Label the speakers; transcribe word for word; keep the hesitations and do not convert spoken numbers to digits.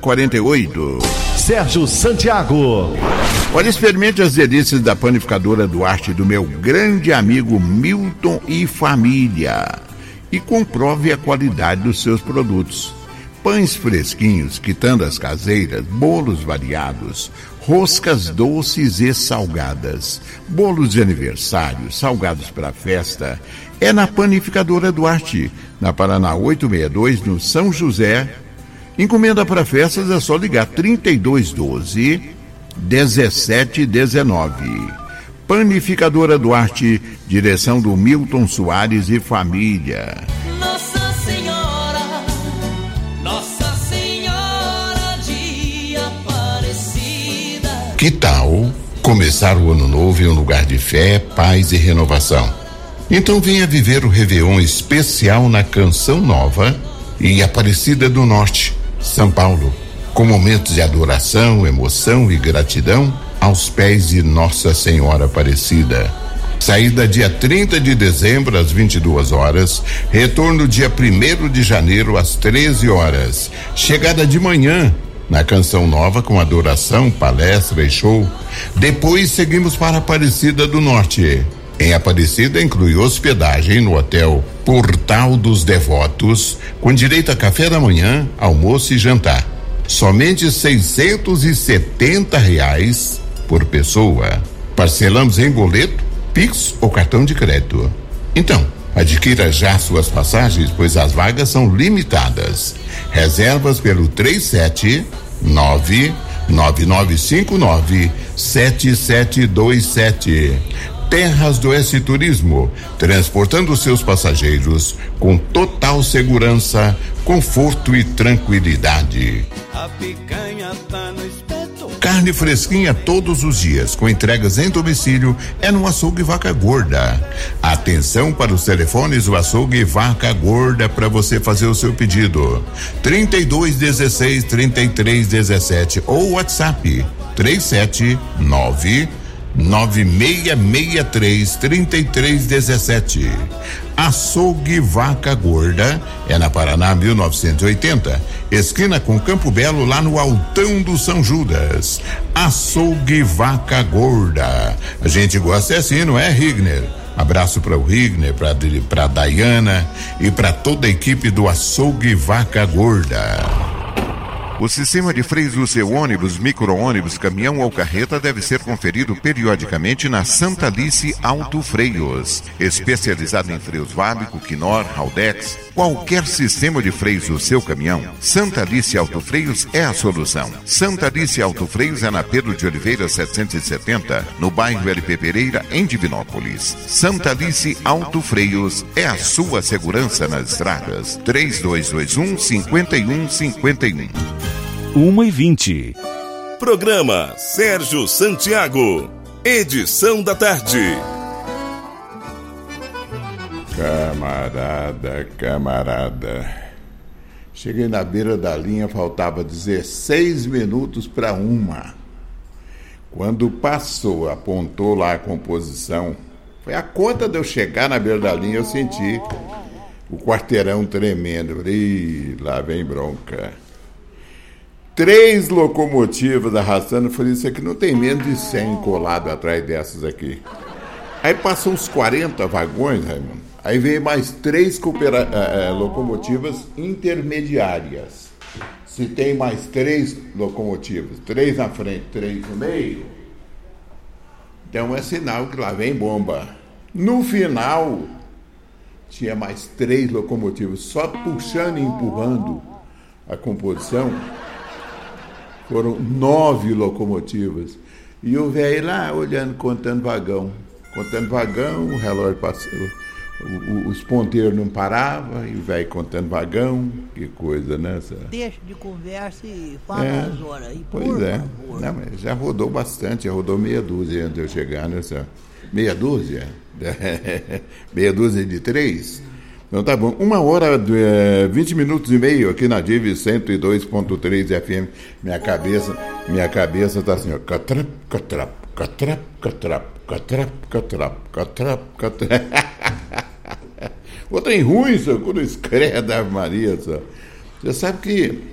Speaker 1: quarenta e oito.
Speaker 2: Sérgio Santiago.
Speaker 1: Olha, experimente as delícias da panificadora Duarte do meu grande amigo Milton e família e comprove a qualidade dos seus produtos. Pães fresquinhos, quitandas caseiras, bolos variados, roscas doces e salgadas, bolos de aniversário, salgados para festa. É na panificadora Duarte, na Paraná oitocentos e sessenta e dois, no São José. Encomenda para festas é só ligar trinta e dois doze, dezessete dezenove. Panificadora Duarte, direção do Milton Soares e família.
Speaker 3: Nossa Senhora, Nossa Senhora de Aparecida.
Speaker 1: Que tal começar o ano novo em um lugar de fé, paz e renovação? Então venha viver o Réveillon especial na Canção Nova e Aparecida do Norte, São Paulo, com momentos de adoração, emoção e gratidão aos pés de Nossa Senhora Aparecida. Saída dia trinta de dezembro às vinte e duas horas, retorno dia primeiro de janeiro às treze horas. Chegada de manhã na Canção Nova com adoração, palestra e show. Depois seguimos para Aparecida do Norte. Em Aparecida inclui hospedagem no Hotel Portal dos Devotos, com direito a café da manhã, almoço e jantar. Somente seiscentos e setenta reais por pessoa. Parcelamos em boleto, Pix ou cartão de crédito. Então, adquira já suas passagens, pois as vagas são limitadas. Reservas pelo três sete nove, nove nove cinco nove, sete sete dois sete. Terras do Oeste Turismo, transportando seus passageiros com total segurança, conforto e tranquilidade.
Speaker 3: A picanha tá no espeto.
Speaker 1: Carne fresquinha todos os dias, com entregas em domicílio, é no Açougue Vaca Gorda. Atenção para os telefones do Açougue Vaca Gorda para você fazer o seu pedido. trinta e dois dezesseis, trinta e três dezessete ou WhatsApp três sete nove, nove seis seis três, três três um sete. Açougue Vaca Gorda é na Paraná mil novecentos e oitenta, esquina com Campo Belo, lá no Altão do São Judas. Açougue Vaca Gorda. A gente gosta assim, não é, Rigner? Abraço para o Rigner, para para Dayana e para toda a equipe do Açougue Vaca Gorda. O sistema de freios do seu ônibus, micro-ônibus, caminhão ou carreta deve ser conferido periodicamente na Santa Alice Auto Freios. Especializado em freios Vabico, Quinor, Haldex, qualquer sistema de freios do seu caminhão, Santa Alice Auto Freios é a solução. Santa Alice Auto Freios é na Pedro de Oliveira setecentos e setenta, no bairro L P Pereira, em Divinópolis. Santa Alice Auto Freios é a sua segurança nas estradas. três dois dois um, cinco um cinco um.
Speaker 2: uma e vinte.
Speaker 4: Programa Sérgio Santiago. Edição da tarde.
Speaker 1: Camarada, camarada. Cheguei na beira da linha, faltava dezesseis minutos para uma. Quando passou, apontou lá a composição. Foi a conta de eu chegar na beira da linha, eu senti o quarteirão tremendo. Ih, lá vem bronca. Três locomotivas arrastando. Eu falei, isso aqui não tem menos de cem colado atrás dessas aqui. Aí passou uns quarenta vagões, Raimundo. Aí veio mais três coopera- eh, locomotivas intermediárias. Se tem mais três locomotivas, três na frente, três no meio, então é sinal que lá vem bomba. No final, tinha mais três locomotivas, só puxando e empurrando a composição. Foram nove locomotivas. E o velho lá olhando, contando vagão. Contando vagão, o relógio passou. O, o, os ponteiros não paravam, e o velho contando vagão. Que coisa, né? Essa...
Speaker 5: Deixa de conversa e fala
Speaker 1: é,
Speaker 5: as horas aí.
Speaker 1: Pois
Speaker 5: por
Speaker 1: é.
Speaker 5: favor.
Speaker 1: Não, mas já rodou bastante, já rodou meia dúzia antes de eu chegar nessa. Meia dúzia? Meia dúzia de três? Então tá bom, uma hora, é, vinte minutos e meio aqui na Div cento e dois ponto três F M. Minha cabeça, minha cabeça tá assim, ó. Catrap, catrap, catrap, catrap, catrap, catrap, catrap, catrap. O trem ruim, só, quando escreve da Ave Maria, só. Você sabe que